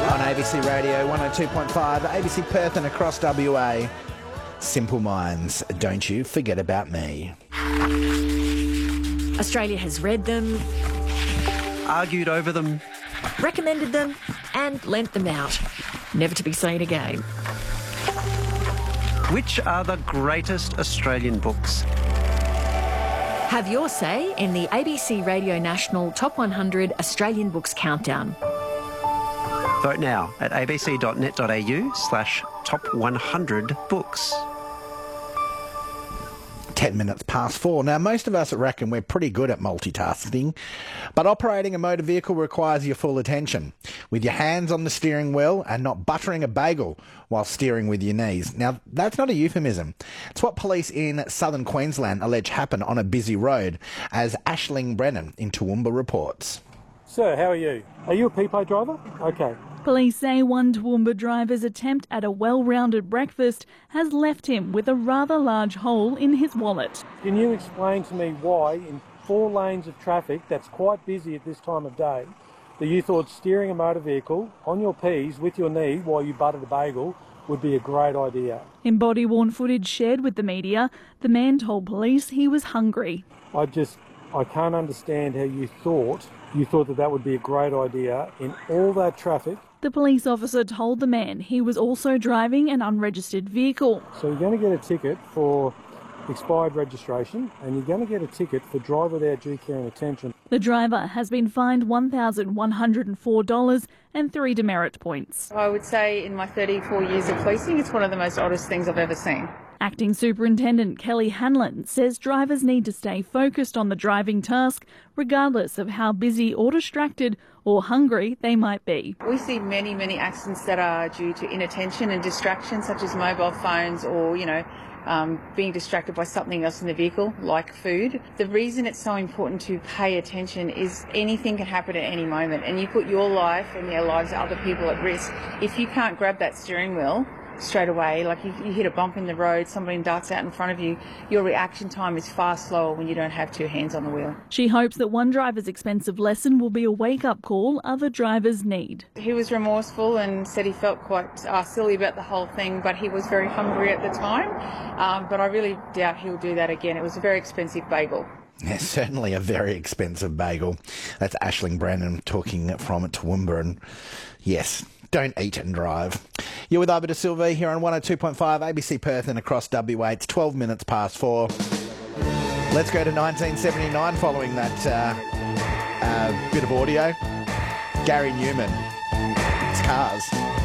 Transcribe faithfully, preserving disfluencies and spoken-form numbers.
On A B C Radio one oh two point five, A B C Perth and across W A. Simple Minds, don't you forget about me. Australia has read them, argued over them, recommended them and lent them out. Never to be seen again. Which are the greatest Australian books? Have your say in the A B C Radio National Top one hundred Australian Books Countdown. Vote now at abc.net.au slash top 100 books. Ten minutes past four. Now, most of us reckon we're pretty good at multitasking, but operating a motor vehicle requires your full attention, with your hands on the steering wheel and not buttering a bagel while steering with your knees. Now, that's not a euphemism. It's what police in southern Queensland allege happened on a busy road, as Aisling Brennan in Toowoomba reports. Sir, how are you? Are you a P P A driver? Okay. Police say one Toowoomba driver's attempt at a well-rounded breakfast has left him with a rather large hole in his wallet. Can you explain to me why, in four lanes of traffic that's quite busy at this time of day, that you thought steering a motor vehicle on your P's with your knee while you buttered a bagel would be a great idea? In body-worn footage shared with the media, the man told police he was hungry. I just, I can't understand how you thought, you thought that that would be a great idea in all that traffic. The police officer told the man he was also driving an unregistered vehicle. So you're going to get a ticket for expired registration and you're going to get a ticket for drive without due care and attention. The driver has been fined one thousand one hundred four dollars and three demerit points. I would say in my thirty-four years of policing, it's one of the most oddest things I've ever seen. Acting Superintendent Kelly Hanlon says drivers need to stay focused on the driving task, regardless of how busy or distracted or hungry they might be. We see many, many accidents that are due to inattention and distraction, such as mobile phones or, you know, um, being distracted by something else in the vehicle, like food. The reason it's so important to pay attention is anything can happen at any moment, and you put your life and the lives of other people at risk. If you can't grab that steering wheel straight away, like if you hit a bump in the road, somebody darts out in front of you, your reaction time is far slower when you don't have two hands on the wheel. She hopes that one driver's expensive lesson will be a wake-up call other drivers need. He was remorseful and said he felt quite uh, silly about the whole thing, but he was very hungry at the time. Um, but I really doubt he'll do that again. It was a very expensive bagel. Yeah, certainly a very expensive bagel. That's Aisling Brennan talking from Toowoomba, and yes, don't eat and drive. You're with Ivor De Silva here on one oh two point five A B C Perth and across W A. It's twelve minutes past four. Let's go to nineteen seventy-nine following that uh, uh, bit of audio. Gary Newman. It's Cars.